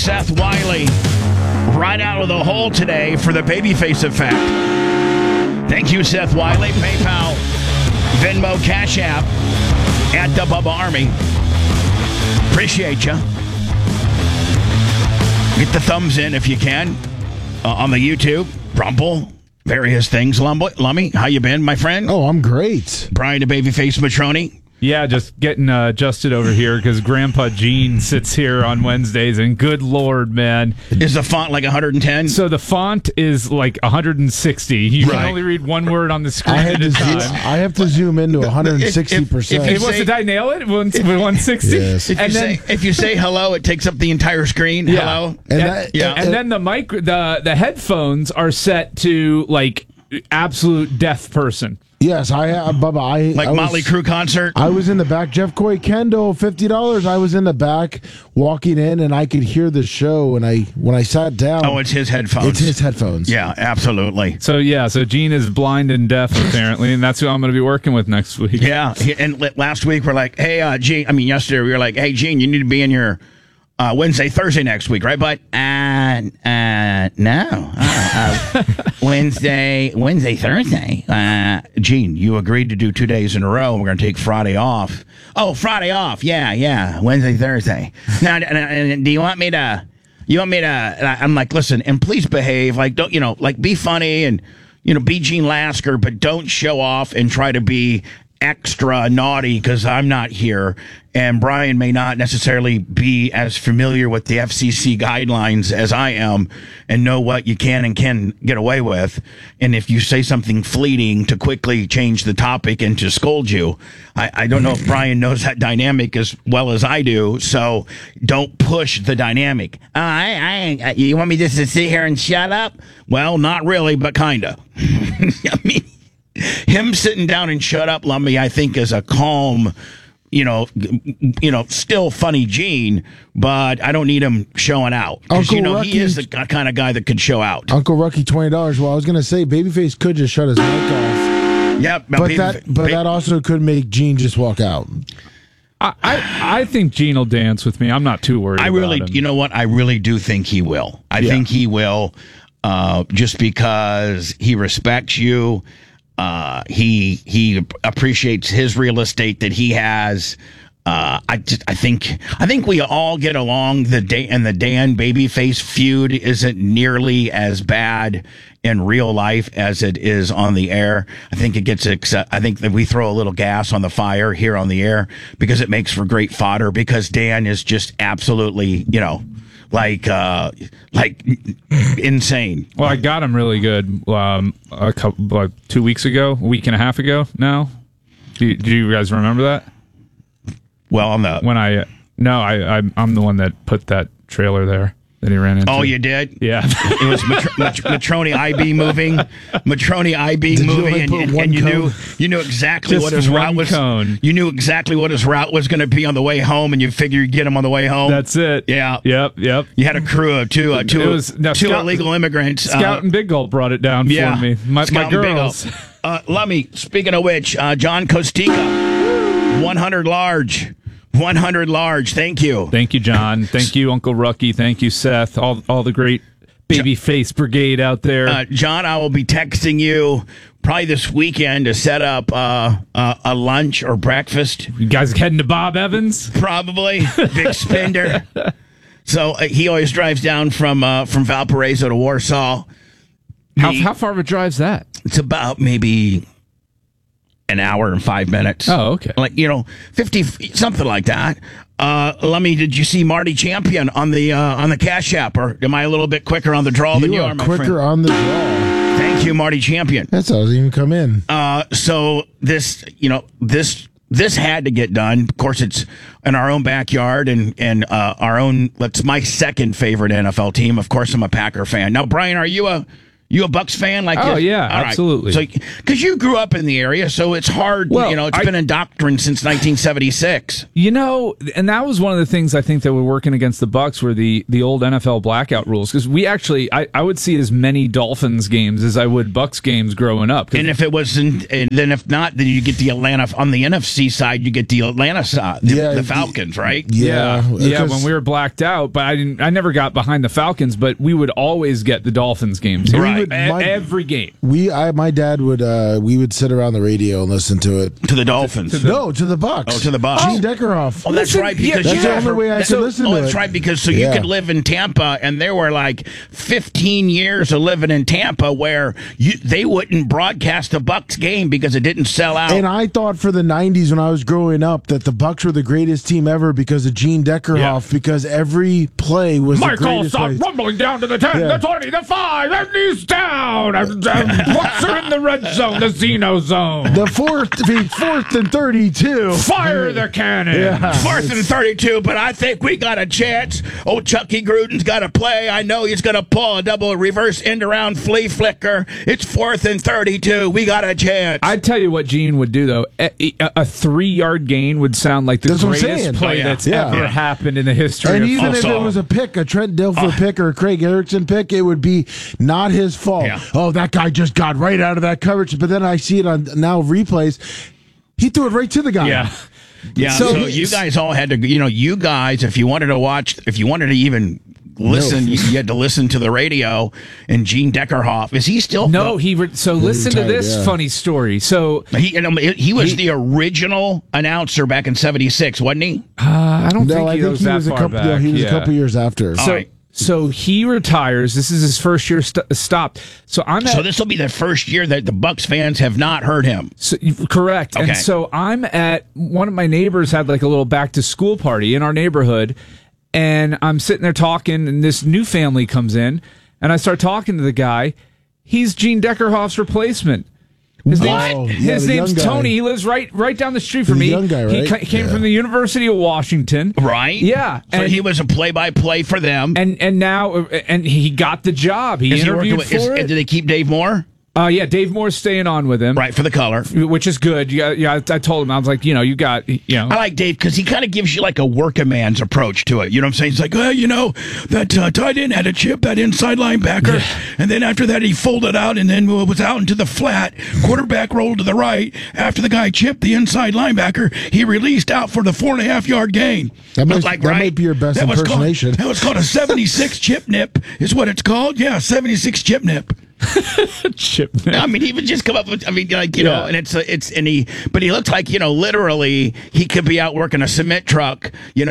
Seth Wiley right out of the hole today for the babyface effect. Thank you, Seth Wiley. PayPal, Venmo, Cash App, at the Bubba Army. Appreciate you. Get the thumbs in if you can on the YouTube, Rumble, various things. Lummy, how you been, my friend? Oh, I'm great. Brian the Babyface Matroni. Yeah, just getting adjusted over here because Grandpa Gene sits here on Wednesdays, and good Lord, man. Is the font like 110? So the font is like 160. You Right. can only read one word on the screen I at a time. have to zoom into 160%. Hey, did I nail it? 160? Yes. If you say hello, it takes up the entire screen. Yeah. Hello? And then the headphones are set to like absolute deaf person. Yes, Bubba. Like Motley Crue concert? I was in the back. Jeff Coy Kendo, $50. I was in the back walking in, and I could hear the show. And when I sat down, Oh, it's his headphones. It's his headphones. Yeah, absolutely. So Gene is blind and deaf apparently, and that's who I'm going to be working with next week. Yeah, and last week we're like, hey, Gene. Yesterday we were like, hey, Gene, you need to be in your Wednesday, Thursday next week, right, bud? No. Wednesday, Thursday. Gene, you agreed to do 2 days in a row. We're going to take Friday off. Oh, Friday off. Yeah. Wednesday, Thursday. Now, do you want me to? I'm like, listen, and please behave. Like, don't be funny and be Gene Lasker, but don't show off and try to be extra naughty because I'm not here, and Brian may not necessarily be as familiar with the FCC guidelines as I am and know what you can and can get away with. And if you say something fleeting to quickly change the topic and to scold you, I don't know if Brian knows that dynamic as well as I do, so don't push the dynamic. You want me just to sit here and shut up? Well, not really, but kinda. I mean, him sitting down and shut up, Lummy, I think is a calm, still funny Gene, but I don't need him showing out. Because, he is the kind of guy that could show out. Uncle Rucky, $20. Well, I was going to say, Babyface could just shut his mic off. Yep. But that also could make Gene just walk out. I think Gene will dance with me. I'm not too worried about him. You know what? I really do think he will. I think he will, just because he respects you. He appreciates his real estate that he has. I think we all get along. The Dan Babyface feud isn't nearly as bad in real life as it is on the air. I think I think that we throw a little gas on the fire here on the air because it makes for great fodder, because Dan is just absolutely, like insane. Well, I got him really good a couple 2 weeks ago, a week and a half ago now. Do you guys remember that? Well, I'm the one that put that trailer there that he ran into. Oh, you did? Yeah. It was Matroni IB moving. Matroni IB moving, and you knew exactly Just what his route was. Cone. You knew exactly what his route was going to be on the way home, and you figured you'd get him on the way home. That's it. Yeah. Yep. You had a crew of two illegal immigrants. Scout and Big Gulp brought it down for me. My girls. Lummy, speaking of which, John Costica, 100 large. 100 large. Thank you. Thank you, John. Thank you, Uncle Rucky. Thank you, Seth. All the great babyface brigade out there. John, I will be texting you probably this weekend to set up a lunch or breakfast. You guys heading to Bob Evans? Probably. Big spender. So he always drives down from Valparaiso to Warsaw. How far of a drive's that? It's about maybe an hour and 5 minutes. Oh, okay. 50, something like that. Did you see Marty Champion on the Cash App, or am I a little bit quicker on the draw than you are, my friend? Quicker on the draw. Thank you, Marty Champion. That's how it even come in. So this had to get done. Of course, it's in our own backyard and our own. That's my second favorite NFL team. Of course, I'm a Packer fan. Now, Brian, are you You a Bucks fan? Like, Oh, yeah, All right. absolutely. So, because you grew up in the area, so it's hard. Well, It's been indoctrined since 1976. And that was one of the things I think that were working against the Bucks were the old NFL blackout rules, because we actually I would see as many Dolphins games as I would Bucks games growing up. And if it wasn't, and then if not, then you get the Atlanta on the NFC side. You get the Atlanta side, the Falcons, right? Yeah, because- when we were blacked out, but I never got behind the Falcons, but we would always get the Dolphins games. Right. Every game. My dad would we would sit around the radio and listen to it. To the Dolphins. No, to the Bucks. Oh, to the Bucks. Gene Deckerhoff. Oh, that's Listen, right. Because that's the only way I could listen to it. That's right. Because you Yeah. could live in Tampa, and there were like 15 years of living in Tampa where they wouldn't broadcast a Bucks game because it didn't sell out. And I thought for the 90s when I was growing up that the Bucks were the greatest team ever because of Gene Deckerhoff, because every play was the greatest play. rumbling down to the 10, Yeah. the 20, the 5, and he's down. And Bucks are in the red zone, the Zeno zone. The fourth and 32. Fire the cannon. Yeah. 4th and 32, but I think we got a chance. Oh, Chucky Gruden's got to play. I know he's going to pull a double reverse end around flea flicker. It's 4th and 32. We got a chance. I'd tell you what Gene would do, though. A 3-yard gain would sound like the That's what I'm greatest saying. play Oh, yeah. that's Yeah. ever happened in the history And of even if football. it was a pick, a Trent Dilfer pick or a Craig Erickson pick, it would be not his fault. Yeah. Oh, that guy just got right out of that coverage. But then I see it on now replays. He threw it right to the guy. Yeah. Yeah, so you guys all had to, you guys, if you wanted to even listen, you had to listen to the radio. And Gene Deckerhoff, is he still? No, so listen to retired, this yeah. funny story. So he was the original announcer back in '76, wasn't he? I don't No, think I he think goes he that was a far couple. back. Yeah, he was Yeah. a couple years after. All right. So he retires. This is his first year stopped. So I'm So at, this will be the first year that the Bucks fans have not heard him. correct. Okay. And so I'm at one of my neighbors had like a little back to school party in our neighborhood, and I'm sitting there talking, and this new family comes in, and I start talking to the guy. He's Gene Deckerhoff's replacement. His Wow. name's, Yeah, his the name's young guy. Tony. He lives right down the street from The me. young guy, He right? came Yeah. from the University of Washington. Right? Yeah. So he was a play-by-play for them. And now he got the job. He Is he working interviewed with, for it. did they keep Dave Moore? Yeah, Dave Moore's staying on with him, Right, for the color. which is good. Yeah, I told him, I was like, you got. I like Dave because he kind of gives you like a working man's approach to it. You know what I'm saying? He's like, that tight end had a chip, that inside linebacker, and then after that he folded out and then was out into the flat. Quarterback rolled to the right. After the guy chipped the inside linebacker, he released out for the 4.5-yard gain. That might- Like, that might be your best That was called- impersonation. That was called a 76 chip nip, is what it's called. Yeah, 76 chip nip. chip. I mean, he would just come up with, and but he looked like, literally he could be out working a cement truck,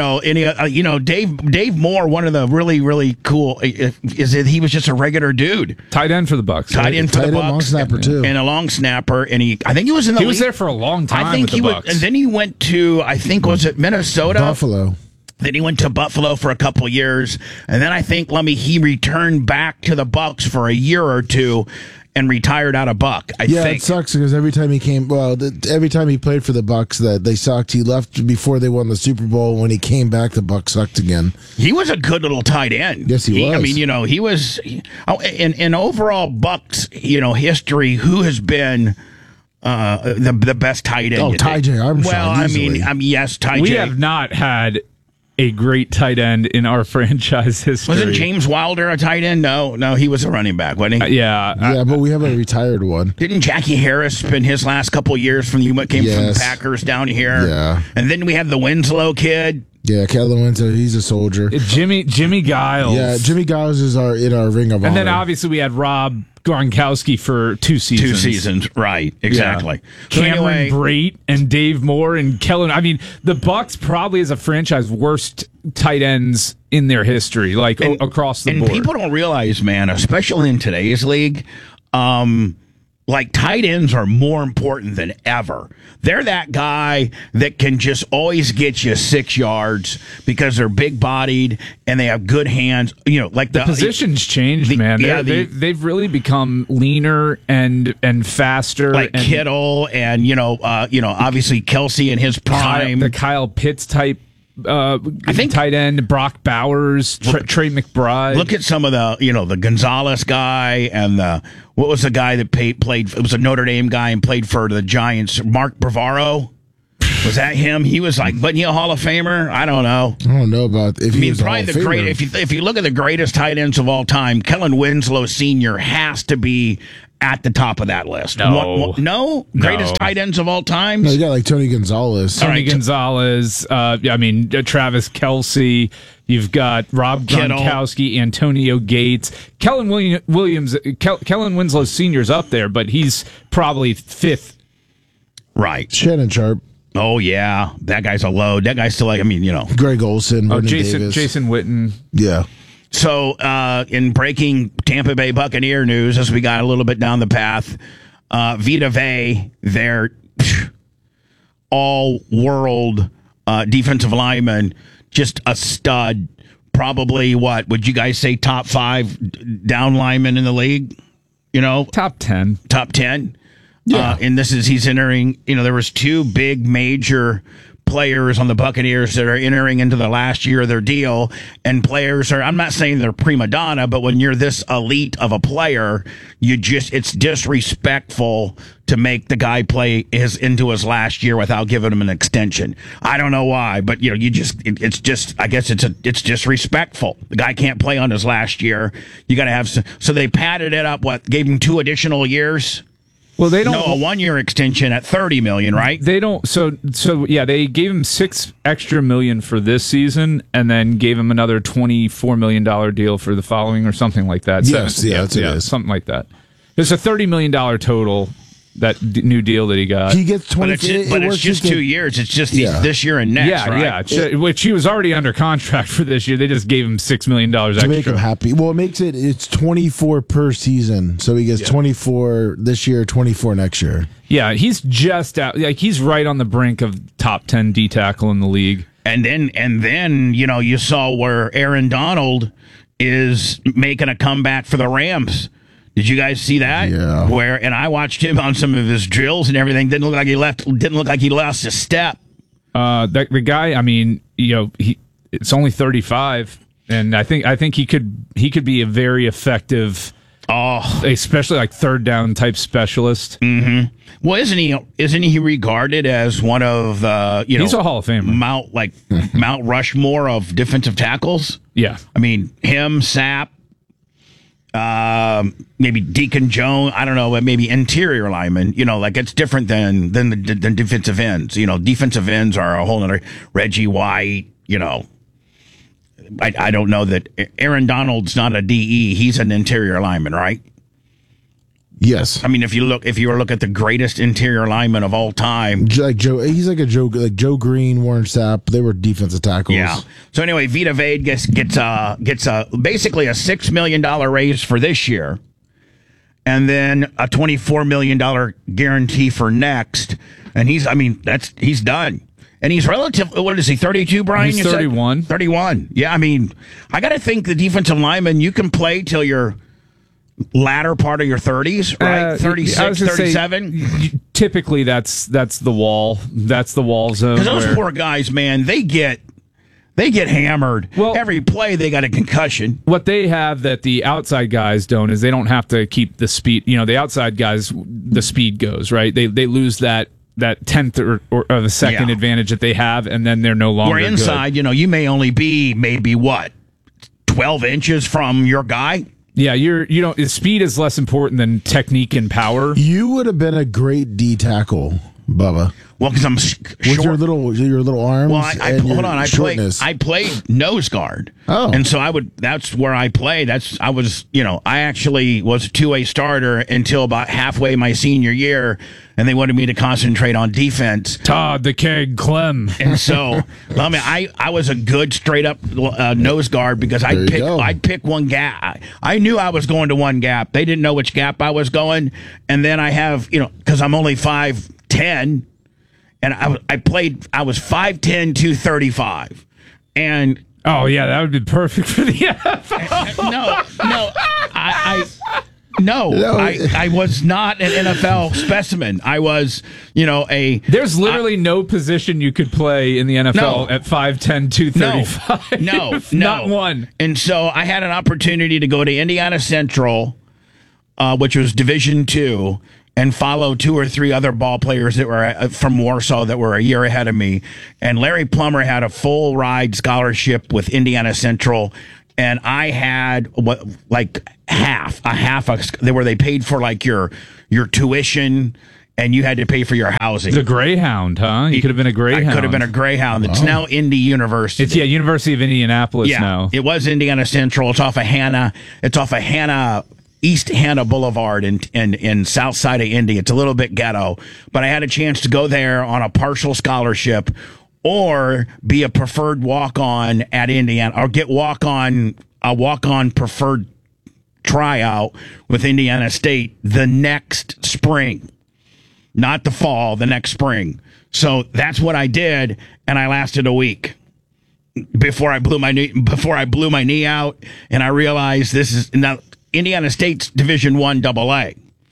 Dave Moore, one of the really, really cool, is that he was just a regular dude. Tight end for the Bucks. Tight end for Tight the end, long Bucks. snapper, too. And a long snapper. And I think he was in the He was league. there for a long time. I think with the Bucks. and then he went to, I think, was it Minnesota? Buffalo. Then he went to Buffalo for a couple years, and then I think he returned back to the Bucks for a year or two, and retired out of Buck. I Yeah, think. it sucks because every time he every time he played for the Bucks, that they sucked. He left before they won the Super Bowl. When he came back, the Bucks sucked again. He was a good little tight end. Yes, he was. I mean, he was. In overall Bucks, history, who has been the best tight end? Oh, Ty J. Armstrong. Well, easily. I mean, yes, Ty we J. have not had a great tight end in our franchise history. Wasn't James Wilder a tight end? No, he was a running back, wasn't he? Yeah. But we have a retired one. Didn't Jackie Harris spend his last couple years came from Yes. Packers down here? Yeah. And then we had the Winslow kid. Yeah, Kellen Winslow, he's a soldier. Jimmy Giles. Yeah, Jimmy Giles is in our ring of honor. And then obviously we had Rob Gronkowski for 2 seasons. 2 seasons, right? Exactly. Yeah. So Cameron anyway, Brate and Dave Moore and Kellen. I mean, the Bucks probably as a franchise worst tight ends in their history, across the board. And people don't realize, man, especially in today's league, tight ends are more important than ever. They're that guy that can just always get you 6 yards because they're big bodied and they have good hands. The positions changed, man. yeah, They've really become leaner and faster. like and Kittle and obviously Kelsey in his prime. the Kyle Pitts type I think tight end Brock Bowers, Trey McBride. Look at some of the Gonzalez guy and what was the guy that played? It was a Notre Dame guy and played for the Giants. Mark Bavaro. Was that him? He was wasn't he a Hall of Famer? I don't know. I don't know about if he was probably the great. If you look at the greatest tight ends of all time, Kellen Winslow Sr. has to be at the top of that list. No? Greatest tight ends of all time? No, you got like Tony Gonzalez. Gonzalez. Travis Kelce. You've got Rob Gronkowski, Antonio Gates. Kellen Winslow Sr.'s up there, but he's probably fifth. Right. Shannon Sharp. Oh, yeah. That guy's a load. That guy's still Greg Olson, Davis. Jason Witten. Yeah. So, in breaking Tampa Bay Buccaneer news, as we got a little bit down the path, Vita Vea, their all-world defensive lineman, just a stud. Probably, what would you guys say, top 5 down linemen in the league? Top 10. Top 10? Yeah. And he's entering, there was 2 big major players on the Buccaneers that are entering into the last year of their deal, and players I'm not saying they're prima donna, but when you're this elite of a player, it's disrespectful to make the guy play into his last year without giving him an extension. I don't know why, but it's disrespectful. The guy can't play on his last year. You got to have so they padded it up. Gave him 2 additional years. Well, they don't. No, a 1-year extension at $30 million, right? They don't. So yeah, they gave him $6 extra million for this season, and then gave him another $24 million deal for the following, or something like that. Yes, it is something like that. It's a $30 million total. That new deal that he got. He gets 20. But it's just 2 years. It's just this year and next, right? Yeah. Which he was already under contract for this year. They just gave him $6 million extra. To make him happy. Well, it's 24 per season. So he gets 24 this year, 24 next year. Yeah, he's just out. He's right on the brink of top 10 D tackle in the league. And then you saw where Aaron Donald is making a comeback for the Rams. Did you guys see that? Yeah. And I watched him on some of his drills and everything. Didn't look like he lost a step. The guy, it's only 35, and I think he could be a very effective, especially like third down type specialist. Mm-hmm. Well, isn't he regarded as one of the he's a Hall of Famer, Mount Rushmore of defensive tackles? Yeah, him, Sapp. Maybe Deacon Jones, I don't know, but maybe interior linemen, it's different than the defensive ends. Defensive ends are a whole other Reggie White, I don't know that Aaron Donald's not a DE, he's an interior lineman, right? Yes. If you look at the greatest interior lineman of all time, like he's like Joe Green, Warren Sapp. They were defensive tackles. Yeah. So anyway, Vita Vea gets basically a $6 million raise for this year, and then a $24 million guarantee for next. And he's done. And he's what is he, 32, Brian? He's 31. 31. Yeah, I got to think the defensive lineman, you can play till you're latter part of your 30s, right? 36, 37? Typically, that's the wall. That's the wall zone. Because those poor guys, man, they get hammered. Well, every play, they got a concussion. What they have that the outside guys don't is they don't have to keep the speed. The outside guys, the speed goes, right? They lose that tenth or a second advantage that they have, and then they're no longer good. Where inside, you may only be maybe 12 inches from your guy. Yeah, speed is less important than technique and power. You would have been a great D tackle, Bubba. Well, because I'm short. With your little arms. Well, I played nose guard. Oh, and so that's where I played. I actually was a 2-way starter until about halfway my senior year, and they wanted me to concentrate on defense. Todd the Keg Clem. And so, I was a good straight up nose guard because I'd pick one gap. I knew I was going to one gap. They didn't know which gap I was going, and then I have because I'm only 5'10". And I was 5'10", 235. And oh yeah, that would be perfect for the NFL. No. No, I was not an NFL specimen. I was, There's literally no position you could play in the NFL at 5'10", 235. No. Not one. And so I had an opportunity to go to Indiana Central, which was Division II, and follow 2 or 3 other ball players that were from Warsaw that were a year ahead of me. And Larry Plummer had a full ride scholarship with Indiana Central. And I had half where they paid for like your tuition, and you had to pay for your housing. The Greyhound, huh? You could have been a Greyhound. I could have been a Greyhound. It's now Indy University. It's University of Indianapolis now. It was Indiana Central. It's off of Hannah. East Hannah Boulevard in south side of Indy. It's a little bit ghetto, but I had a chance to go there on a partial scholarship, or be a preferred walk-on at Indiana, or get a walk-on preferred tryout with Indiana State the next spring. Not the fall, the next spring. So that's what I did, and I lasted a week before I blew my knee out, and I realized this is now Indiana State's Division I AA.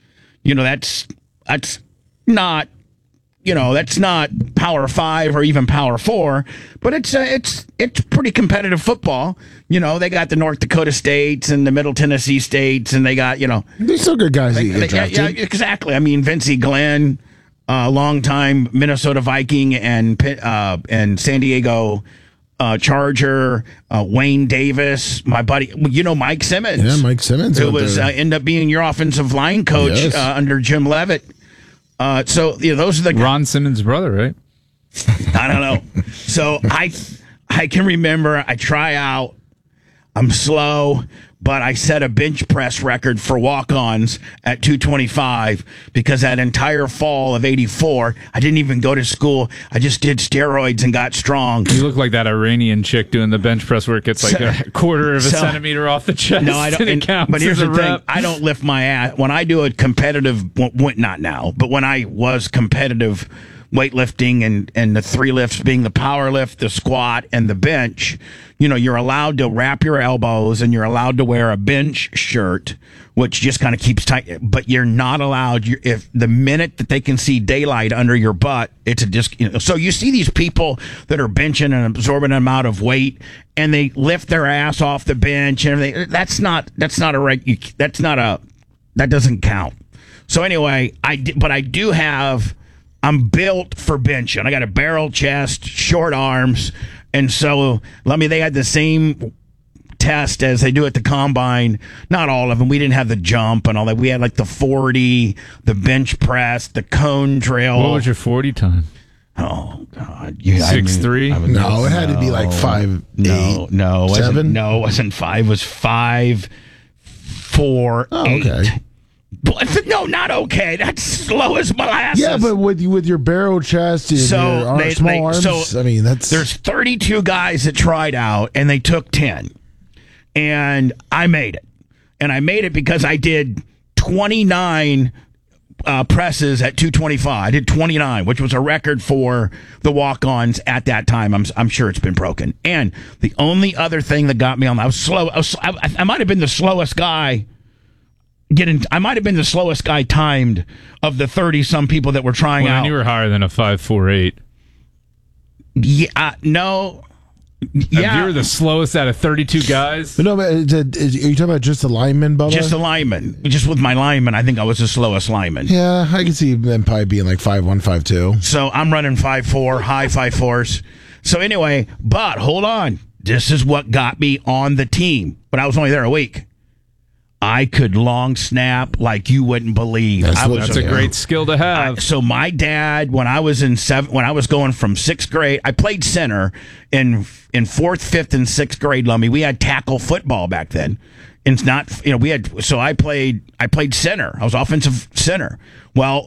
That's not. That's not Power 5 or even Power 4, but it's pretty competitive football. They got the North Dakota States and the Middle Tennessee States, and they got They're still good guys that you get drafted. Yeah, exactly. I mean, Vincey Glenn, longtime Minnesota Viking and San Diego Charger, Wayne Davis, my buddy, Mike Simmons. Yeah, Mike Simmons, who was ended up being your offensive line coach under Jim Leavitt. So those are the Ron Simmons' brother, right? I don't know. So I can remember I try out. I'm slow, but I set a bench press record for walk-ons at 225 because that entire fall of '84, I didn't even go to school. I just did steroids and got strong. You look like that Iranian chick doing the bench press where it gets like a quarter of a centimeter off the chest. No, I don't. But here's the thing: I don't lift my ass when I do a competitive. Not now, but when I was competitive weightlifting and the 3 lifts being the power lift, the squat, and the bench, you're allowed to wrap your elbows and you're allowed to wear a bench shirt, which just kind of keeps tight. But you're not allowed, if the minute that they can see daylight under your butt, it's a disc. So you see these people that are benching an absorbent amount of weight and they lift their ass off the bench and everything. That doesn't count. So anyway, I'm built for benching. I got a barrel chest, short arms, and so they had the same test as they do at the combine. Not all of them. We didn't have the jump and all that. We had like the 40, the bench press, the cone drill. What was your 40 time? Oh God, 6'3"? No, it had to be like 5'8". No, 7. No, it wasn't 5. It was 5'4". Oh, 8. okay. No, not okay. That's slow as molasses. Yeah, but with your barrel chest and your small arms, there's 32 guys that tried out, and they took 10, and I made it, because I did 29 presses at 225. I did 29, which was a record for the walk-ons at that time. I'm sure it's been broken. And the only other thing that got me on, I was slow. I might have been the slowest guy. I might have been the slowest guy timed of the 30-some people that were trying out. And you were higher than a 5'4'8". Yeah, no. Yeah. You were the slowest out of 32 guys? But no, but are you talking about just the lineman, Bubba? Just the lineman. Just with my lineman, I think I was the slowest lineman. Yeah, I can see them probably being like 5'1", 5'2". So I'm running 5'4", high 5'4s. So anyway, but hold on. This is what got me on the team. But I was only there a week. I could long snap like you wouldn't believe. That's a great skill to have. So my dad, when I was going from 6th grade, I played center in 4th, 5th, and 6th grade. Lummy, we had tackle football back then. It's not, I played center. I was offensive center. Well,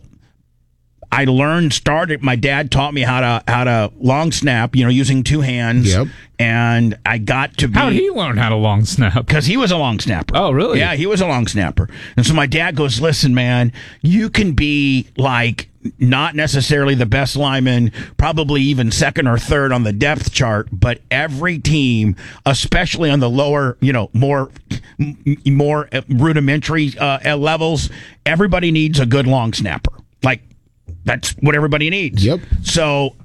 my dad taught me how to long snap, using 2 hands. Yep. And I got to be. How did he learn how to long snap? Because he was a long snapper. Oh, really? Yeah, he was a long snapper. And so my dad goes, listen, man, you can be like not necessarily the best lineman, probably even second or third on the depth chart, but every team, especially on the lower, more rudimentary levels, everybody needs a good long snapper. Like, that's what everybody needs. Yep. So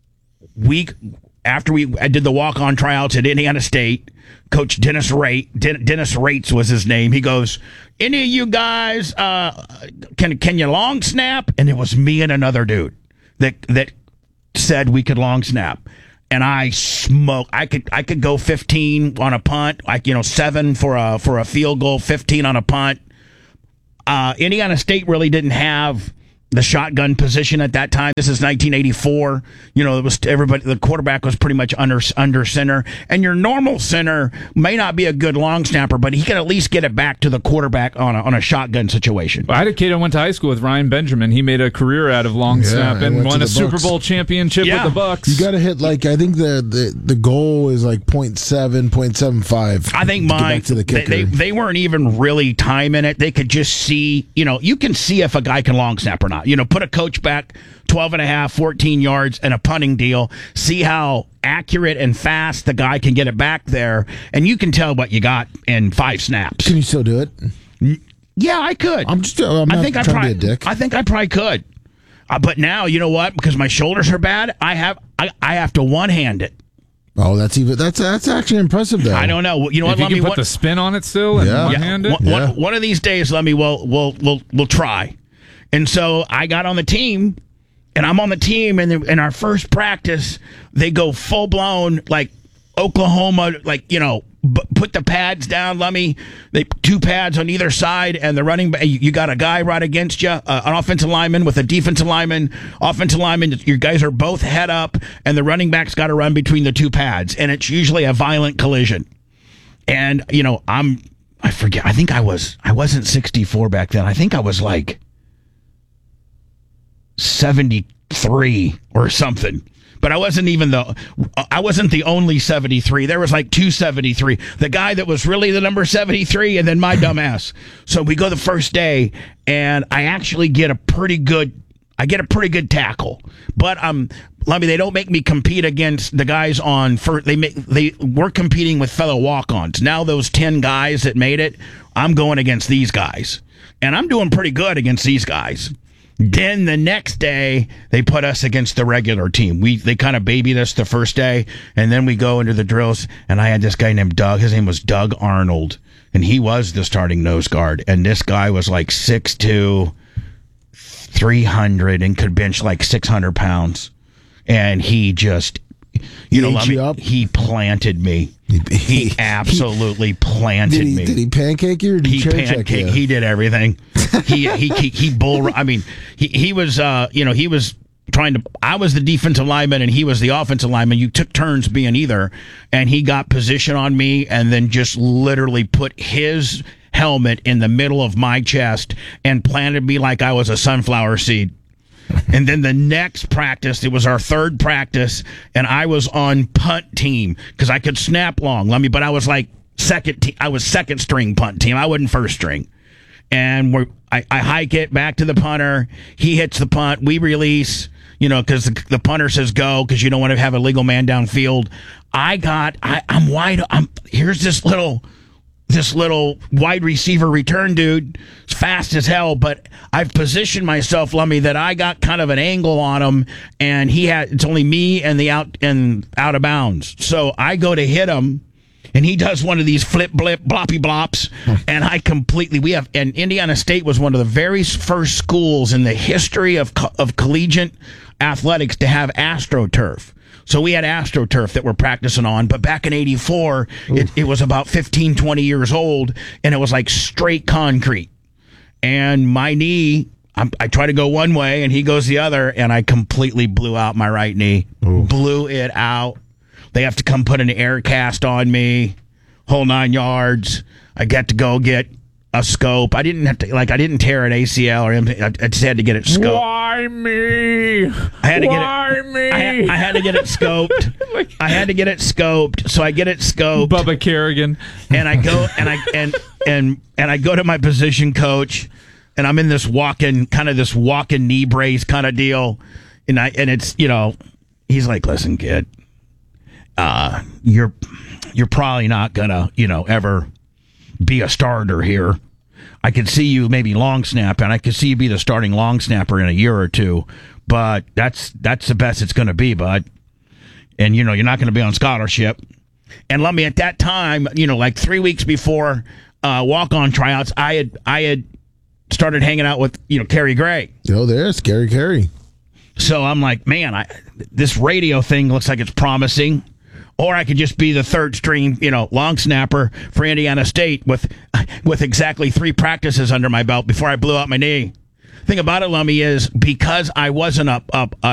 after I did the walk-on tryouts at Indiana State, Coach Dennis Rates was his name. He goes, "Any of you guys can you long snap?" And it was me and another dude that said we could long snap. And I smoked. I could go 15 on a punt, 7 for a field goal, 15 on a punt. Indiana State really didn't have the shotgun position at that time. This is 1984. It was everybody. The quarterback was pretty much under center, and your normal center may not be a good long snapper, but he can at least get it back to the quarterback on a shotgun situation. I had a kid I went to high school with, Ryan Benjamin. He made a career out of long snap and won a Super Bowl championship with the Bucks. You got to hit I think the goal is like 0.7, 0.75. I think mine. To the kicker. They weren't even really timing it. They could just see. You can see if a guy can long snap or not. Put a coach back 12 and a half, 14 yards and a punting deal. See how accurate and fast the guy can get it back there. And you can tell what you got in 5 snaps. Can you still do it? Yeah, I could. I'm not trying to be a dick. I think I probably could. But now, you know what? Because my shoulders are bad, I have to one-hand it. Oh, that's actually impressive, though. I don't know. You know what? If you can put the spin on it still and one-hand it? One of these days, we'll try. And so I got on the team, and I'm on the team, and in our first practice, they go full-blown, like Oklahoma, put the pads down, Lummy. They 2 pads on either side, and the running back, you got a guy right against you, an offensive lineman with a defensive lineman. Offensive lineman, your guys are both head up, and the running back's got to run between the 2 pads, and it's usually a violent collision. And, I forget, I think I wasn't 64 back then. I think I was like 73 or something, but I wasn't the only 73. There was like 273. The guy that was really the number 73, and then my dumbass. So we go the first day, and I actually get a pretty good tackle. But they don't make me compete against the guys on first. We're competing with fellow walk-ons. Now those 10 guys that made it, I'm going against these guys, and I'm doing pretty good against these guys. Then the next day, they put us against the regular team. They kind of babied us the first day, and then we go into the drills, and I had this guy named Doug. His name was Doug Arnold, and he was the starting nose guard. And this guy was like 6'2", 300, and could bench like 600 pounds. And he just... he planted me. He absolutely planted me. Did he pancake you or did he check you? He did everything. He bull. I mean, he was. He was trying to. I was the defensive lineman and he was the offensive lineman. You took turns being either, and he got position on me and then just literally put his helmet in the middle of my chest and planted me like I was a sunflower seed. And then the next practice, it was our third practice, and I was on punt team because I could snap long. But I was like I was second string punt team. I wasn't first string. And I hike it back to the punter. He hits the punt. We release, because the punter says go because you don't want to have a legal man downfield. I'm wide. Here's this little wide receiver return dude. It's fast as hell, but I've positioned myself, Lummy, that I got kind of an angle on him, and it's only me and the out of bounds. So I go to hit him, and he does one of these flip blip bloppy blops, and and Indiana State was one of the very first schools in the history of collegiate athletics to have AstroTurf. So we had AstroTurf that we're practicing on, but back in 84, it was about 15, 20 years old, and it was like straight concrete. And my knee, I try to go one way, and he goes the other, and I completely blew out my right knee. Ooh. Blew it out. They have to come put an air cast on me, whole 9 yards. I got to go get a scope. I didn't tear an ACL or anything. I just had to get it scoped. Why me? I had to get it scoped. I had to get it scoped. So I get it scoped. Bubba Kerrigan. And I go and I go to my position coach, and I'm in this walking knee brace kind of deal, and it's, he's like, listen, kid, you're probably not gonna, ever be a starter here. I could see you maybe long snap, and I could see you be the starting long snapper in a year or two, but that's the best it's going to be, bud. And, you're not going to be on scholarship. And let me, at that time, like 3 weeks before walk-on tryouts, I had started hanging out with, Kerry Gray. Oh, there's Kerry. So I'm like, man, this radio thing looks like it's promising. Or I could just be the third string, long snapper for Indiana State with exactly 3 practices under my belt before I blew out my knee. Thing about it, Lummy, is because I wasn't a